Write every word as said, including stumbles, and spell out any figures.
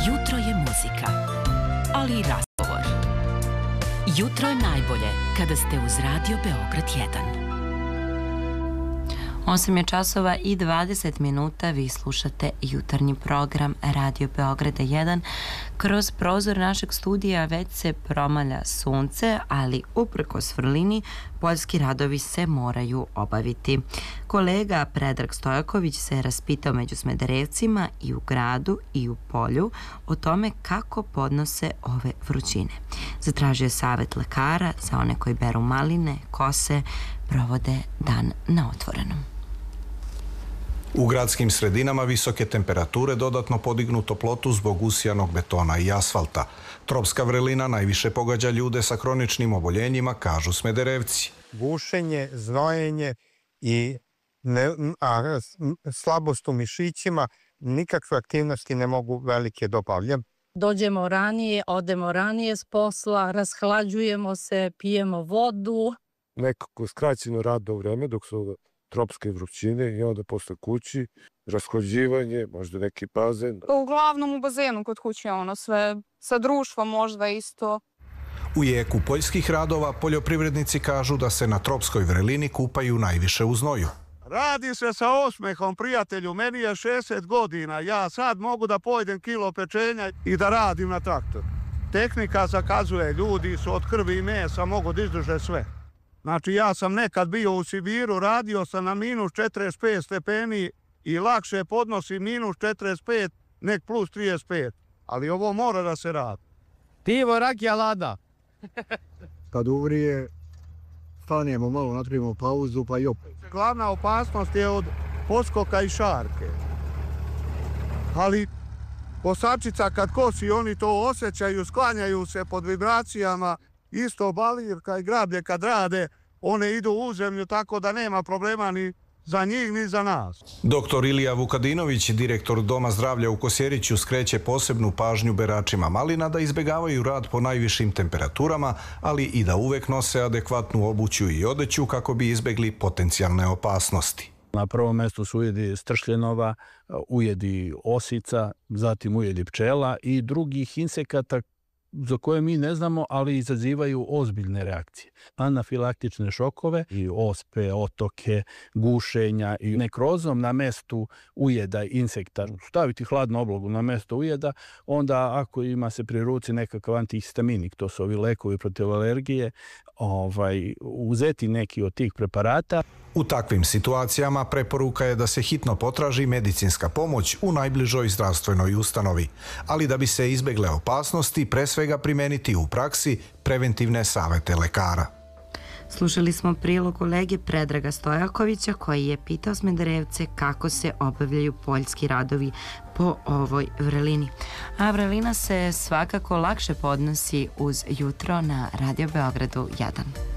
Jutro je muzika, ali i razgovor. Jutro je najbolje kada ste uz Radio Beograd jedan. osam je časova i dvadeset minuta, vi slušate jutarnji program Radio Beograda jedan. Kroz prozor našeg studija već se promalja sunce, ali uprkos vrlini poljski radovi se moraju obaviti. Kolega Predrag Stojaković se raspitao među Smederevcima i u gradu i u polju o tome kako podnose ove vrućine. Zatražio je savjet lekara za one koji beru maline, kose, provode dan na otvorenom. U gradskim sredinama visoke temperature dodatno podignu toplotu zbog usijanog betona i asfalta. Tropska vrelina najviše pogađa ljude sa hroničnim oboljenjima, kažu Smederevci. Gušenje, znojenje i ne, a, slabost u mišićima, nikakve aktivnosti ne mogu velike dobavljati. Dođemo ranije, odemo ranije s posla, rashlađujemo se, pijemo vodu. Nekako skraćeno radno vreme dok su tropske vrućine i onda posle kući, rashlađivanje, možda neki bazen. Uglavnom u bazenu kod kuće, ono sve, sa društvom možda isto. U jeku poljskih radova poljoprivrednici kažu da se na tropskoj vrelini kupaju najviše u znoju. Radi se sa osmehom, prijatelju, meni je šezdeset godina, ja sad mogu da pojedem kilo pečenja i da radim na traktoru. Tehnika zakazuje, ljudi su od krvi i mesa, mogu da izdrže sve. Znači, ja sam nekad bio u Sibiru, radio sam na minus četrdeset pet stepeni i lakše podnosi minus četrdeset pet nek plus trideset pet. Ali ovo mora da se radi. Pivo, rakija, lada. Kad uvrije, stanemo malo, napravimo pauzu, pa i opet. Glavna opasnost je od poskoka i šarke. Ali kosačica kad kosi, oni to osjećaju, sklanjaju se pod vibracijama. Isto balirka i grablje kad rade, one idu u zemlju tako da nema problema ni za njih ni za nas. Doktor Ilija Vukadinović, direktor Doma zdravlja u Kosjeriću, skreće posebnu pažnju beračima malina da izbjegavaju rad po najvišim temperaturama, ali i da uvek nose adekvatnu obuću i odeću kako bi izbjegli potencijalne opasnosti. Na prvom mjestu su ujedi stršljenova, ujedi osica, zatim ujedi pčela i drugih insekata za koje mi ne znamo, ali izazivaju ozbiljne reakcije. Anafilaktične šokove i ospe, otoke, gušenja i nekrozom na mestu ujeda insekta. Staviti hladnu oblogu na mesto ujeda, onda ako ima se pri ruci nekakav antihistaminik, to su ovi lekovi protiv alergije, ovaj, uzeti neki od tih preparata. U takvim situacijama preporuka je da se hitno potraži medicinska pomoć u najbližoj zdravstvenoj ustanovi, ali da bi se izbjegle opasnosti, pre svega primeniti u praksi preventivne savete lekara. Slušali smo prilog kolege Predraga Stojakovića koji je pitao Smederevce kako se obavljaju poljski radovi po ovoj vrelini. A vrelina se svakako lakše podnosi uz jutro na Radio Beogradu jedan.